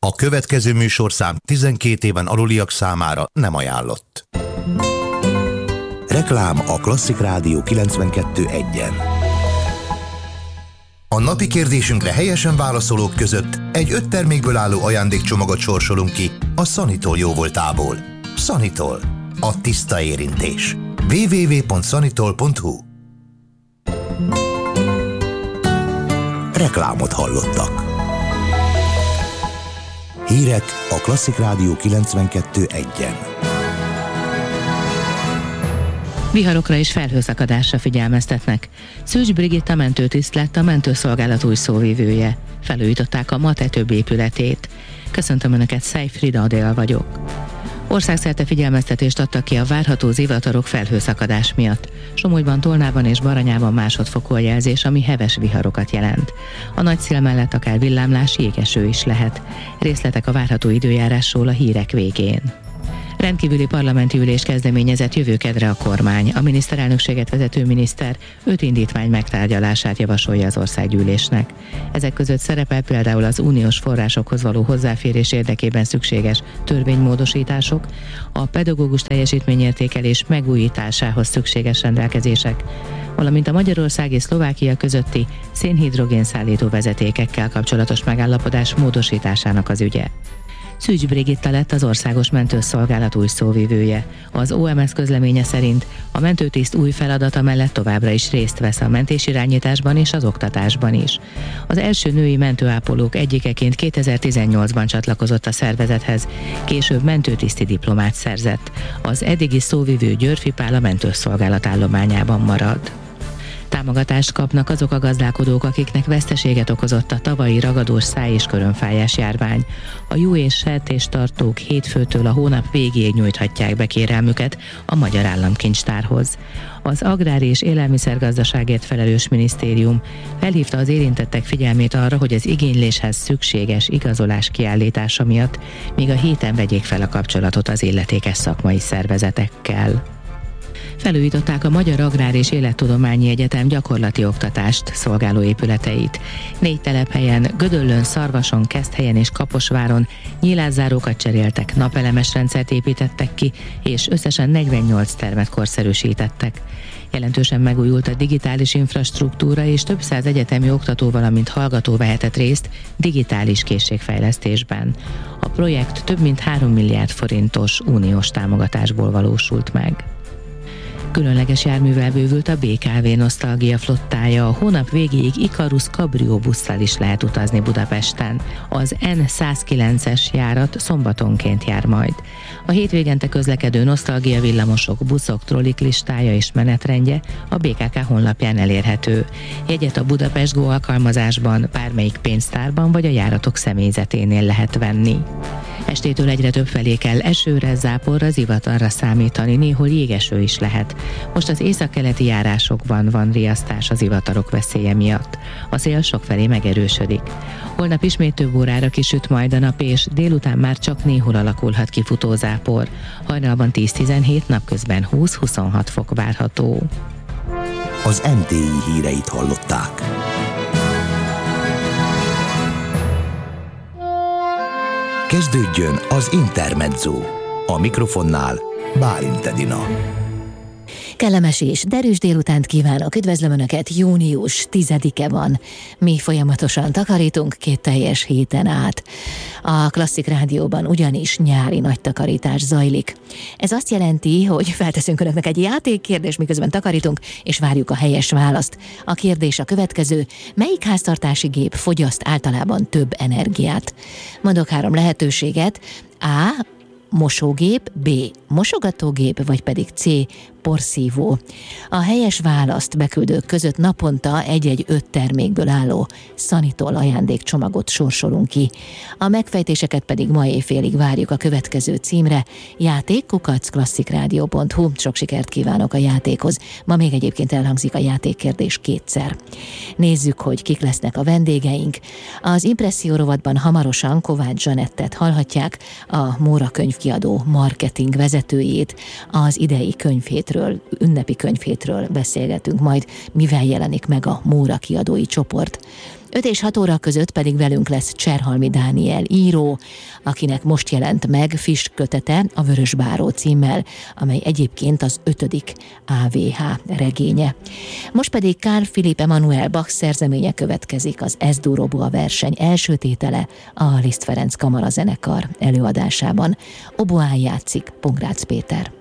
A következő műsorszám 12 éven aluliak számára nem ajánlott. Reklám a Klasszik Rádió 92.1-en. A napi kérdésünkre helyesen válaszolók között egy 5 termékből álló ajándékcsomagot sorsolunk ki a Sanitol jóvoltából. Sanitol, a tiszta érintés. www.sanitol.hu. Reklámot hallottak. Hírek a Klasszik Rádió 92.1-en. Viharokra és felhőszakadásra figyelmeztetnek. Szűcs Brigitta mentőtiszt lett a mentőszolgálat új szóvivője. Felújították a MATE több épületét. Köszöntöm Önöket, Szejfrida Adél vagyok. Országszerte figyelmeztetést adtak ki a várható zivatarok felhőszakadás miatt. Somogyban, Tolnában és Baranyában másodfokú a jelzés, ami heves viharokat jelent. A nagy szél mellett akár villámlás, jégeső is lehet. Részletek a várható időjárásról a hírek végén. Rendkívüli parlamenti ülés kezdeményezett jövő kedre a kormány. A miniszterelnökséget vezető miniszter 5 indítvány megtárgyalását javasolja az országgyűlésnek. Ezek között szerepel például az uniós forrásokhoz való hozzáférés érdekében szükséges törvénymódosítások, a pedagógus teljesítményértékelés megújításához szükséges rendelkezések, valamint a Magyarország és Szlovákia közötti szénhidrogén szállító vezetékekkel kapcsolatos megállapodás módosításának az ügye. Szűcs Brigitta lett az Országos Mentőszolgálat új szóvivője. Az OMS közleménye szerint a mentőtiszt új feladata mellett továbbra is részt vesz a mentésirányításban és az oktatásban is. Az első női mentőápolók egyikeként 2018-ban csatlakozott a szervezethez, később mentőtiszti diplomát szerzett. Az eddigi szóvivő Györfi Pál a mentőszolgálat állományában marad. Támogatást kapnak azok a gazdálkodók, akiknek veszteséget okozott a tavalyi ragadós száj- és körömfájás járvány. A juh- és sertéstartók hétfőtől a hónap végéig nyújthatják be kérelmüket a Magyar Államkincstárhoz. Az Agrár- és Élelmiszergazdaságért felelős minisztérium felhívta az érintettek figyelmét arra, hogy az igényléshez szükséges igazolás kiállítása miatt még a héten vegyék fel a kapcsolatot az illetékes szakmai szervezetekkel. Felújították a Magyar Agrár- és Élettudományi Egyetem gyakorlati oktatást szolgáló épületeit. 4 telephelyen, Gödöllön, Szarvason, Keszthelyen és Kaposváron nyílászárókat cseréltek, napelemes rendszert építettek ki, és összesen 48 termet korszerűsítettek. Jelentősen megújult a digitális infrastruktúra, és több száz egyetemi oktató, valamint hallgató vehetett részt digitális készségfejlesztésben. A projekt több mint 3 milliárd forintos uniós támogatásból valósult meg. Különleges járművel bővült a BKV Nosztalgia flottája, a hónap végéig Ikarus Cabrio busszal is lehet utazni Budapesten. Az N109-es járat szombatonként jár majd. A hétvégente közlekedő Nosztalgia villamosok, buszok, trollik listája és menetrendje a BKK honlapján elérhető. Jegyet a Budapest Go alkalmazásban, bármelyik pénztárban vagy a járatok személyzeténél lehet venni. Estétől egyre több felé kell esőre, záporra, zivatarra számítani, néhol jégeső is lehet. Most az északkeleti járásokban van riasztás az zivatarok veszélye miatt. A szél sokfelé megerősödik. Holnap ismét több órára kisüt majd a nap, és délután már csak néhol alakulhat ki futózápor. Hajnalban 10-17, napközben 20-26 fok várható. Az NTI híreit hallották. Kezdődjön az Intermezzo. A mikrofonnál Bálint Edina. Kellemes és derűs délutánt kívánok, üdvözlöm Önöket, június 10-e van. Mi folyamatosan takarítunk 2 teljes héten át. A Klasszik Rádióban ugyanis nyári nagy takarítás zajlik. Ez azt jelenti, hogy felteszünk Önöknek egy játékkérdést, miközben takarítunk, és várjuk a helyes választ. A kérdés a következő: melyik háztartási gép fogyaszt általában több energiát? Mondok 3 lehetőséget. A. Mosógép, B. mosogatógép, vagy pedig C. porszívó. A helyes választ beküldők között naponta egy-egy 5 termékből álló Sanitol ajándékcsomagot sorsolunk ki. A megfejtéseket pedig ma éjfélig várjuk a következő címre: játék@klasszikrádió.hu. Sok sikert kívánok a játékhoz. Ma még egyébként elhangzik a játékkérdés 2-szer. Nézzük, hogy kik lesznek a vendégeink. Az Impresszió rovatban hamarosan Kovács Zsanettet hallhatják, a Móra könyvkiadó marketing vezetőjét. Az idei könyvhétről, ünnepi könyvhétről beszélgetünk majd, mivel jelenik meg a Móra kiadói csoport. 5 és 6 óra között pedig velünk lesz Cserhalmi Dániel író, akinek most jelent meg friss kötete a Vörösbáró címmel, amely egyébként az 5. AVH regénye. Most pedig Carl Philipp Emanuel Bach szerzeménye következik, az Es Duro Boa verseny első tétele a Liszt Ferenc Kamara zenekar előadásában. Oboán játszik Pongrácz Péter.